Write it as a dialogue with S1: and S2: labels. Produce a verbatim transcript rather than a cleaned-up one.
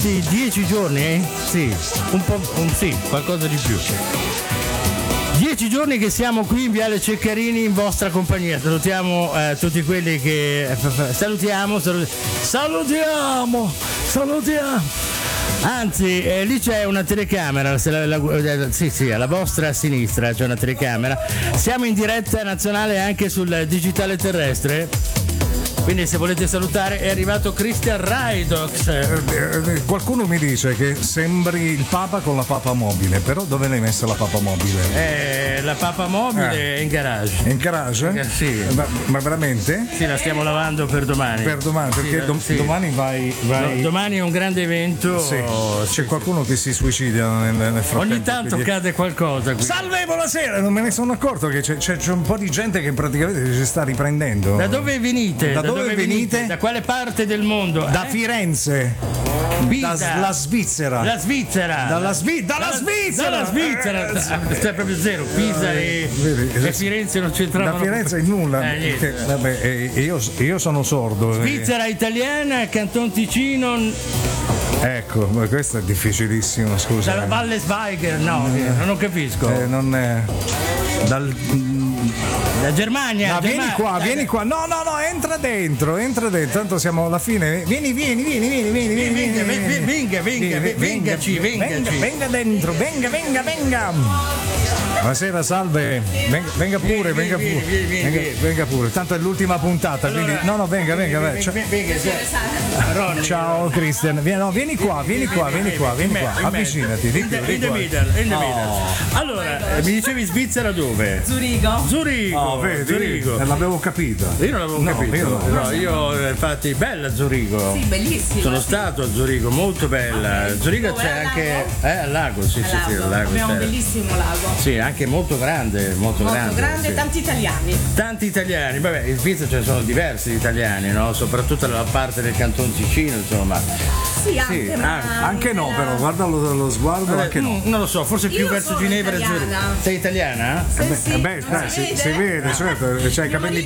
S1: questi dieci giorni, sì, un po', un, sì, qualcosa di più. Dieci giorni che siamo qui in Viale Ceccarini in vostra compagnia. Salutiamo eh, tutti quelli che salutiamo, salut- salutiamo, salutiamo. Anzi, eh, lì c'è una telecamera, se la, la, eh, sì, sì, alla vostra sinistra c'è una telecamera. Siamo in diretta nazionale anche sul digitale terrestre. Quindi se volete salutare è arrivato Christian Raidox.
S2: Eh, eh, qualcuno mi dice che sembri il Papa con la papa mobile, però dove l'hai messa la papa mobile?
S1: Eh, la papa mobile
S2: Eh.
S1: è in garage.
S2: È in garage?
S1: Eh, sì.
S2: Ma, ma veramente?
S1: Sì, la stiamo lavando per domani.
S2: Per domani, perché
S1: Sì,
S2: dom-
S1: sì.
S2: domani vai. vai...
S1: No, domani è un grande evento.
S2: Sì.
S1: Sì,
S2: C'è qualcuno che si suicida nel, nel frattempo.
S1: ogni tanto
S2: quindi-
S1: cade qualcosa qui.
S2: Salve, buonasera! Non me ne sono accorto che c'è, c'è, c'è un po' di gente che praticamente si sta riprendendo.
S1: Da dove venite?
S2: Da dove venite?
S1: Da quale parte del mondo?
S2: Da
S1: eh?
S2: Firenze.
S1: Pisa.
S2: Dalla Svizzera.
S1: La Svizzera.
S2: Dalla, Svi- dalla Svizzera.
S1: Dalla Svizzera.
S2: Eh,
S1: C'è proprio zero. Pisa e,
S2: vedi,
S1: e Firenze non c'entravano.
S2: Da Firenze in nulla.
S1: Eh, niente.
S2: Perché, vabbè, eh, io, io sono sordo. eh.
S1: Svizzera italiana, Canton Ticino,
S2: Ecco, ma questo è difficilissimo, scusa.
S1: dalla Valle Schweiger, no, non lo capisco.
S2: Eh, non è. Dal.
S1: La Germania.
S2: No, vieni
S1: Germania.
S2: qua,
S1: Dai,
S2: vieni qua. No, no, no, entra dentro, entra dentro. Tanto siamo alla fine. Vieni, vieni, vieni, vieni, vieni, vieni.
S1: Venga,
S2: vieni,
S1: venga,
S2: vieni.
S1: venga, venga,
S2: Vieni,
S1: vengaci,
S2: venga,
S1: vengaci.
S2: venga dentro, venga, venga, venga. Buonasera, salve. Venga, venga pure,
S1: Vieni,
S2: venga
S1: vieni,
S2: pure.
S1: vieni, vieni,
S2: Venga,
S1: vieni.
S2: venga pure. Tanto è l'ultima puntata,
S1: Allora,
S2: quindi. No, no, venga, venga, venga. Ciao.
S1: Venga, venga, sì. Ronny.
S2: Ciao Cristian, vieni, no, vieni qua, vieni qua, vieni qua, vieni qua, avvicinati, di
S1: In
S2: più,
S1: the,
S2: di
S1: in the
S2: qua.
S1: middle, in the middle. Allora, eh, mi dicevi Svizzera dove?
S3: Zurigo.
S1: Zurigo.
S2: Oh, vedi,
S1: Zurigo.
S2: eh, l'avevo capito.
S1: Io non l'avevo
S2: No,
S1: capito.
S2: io no.
S1: No, io eh, infatti bella Zurigo.
S3: Sì, bellissimo.
S1: Sono
S3: sì.
S1: stato a Zurigo, molto bella. Zurigo
S3: Dove,
S1: c'è
S3: al
S1: anche
S3: lago?
S1: eh, al lago, sì, sì, sì, al lago.
S3: Abbiamo un
S1: c'è.
S3: bellissimo lago.
S1: Sì, anche molto grande, molto,
S3: Molto
S1: grande.
S3: grande,
S1: sì.
S3: tanti italiani.
S1: Tanti italiani, vabbè, in Svizzera ce ne sono diversi di italiani, no? Soprattutto nella parte del Canton Ticino, insomma.
S3: Sì, anche,
S1: Sì,
S3: ma
S2: Anche no,
S3: nella-
S2: però, guarda lo, lo sguardo,
S1: Vabbè,
S2: anche no.
S1: mm, non lo so, forse più
S3: Io
S1: verso
S3: sono
S1: Ginevra e
S3: italiana.
S1: Zurigo. Sei italiana?
S3: Sì,
S2: Eh beh,
S3: sì,
S2: eh beh,
S3: non
S2: dai, si,
S3: vede?
S2: si vede, certo, c'hai i
S3: Mio
S2: capelli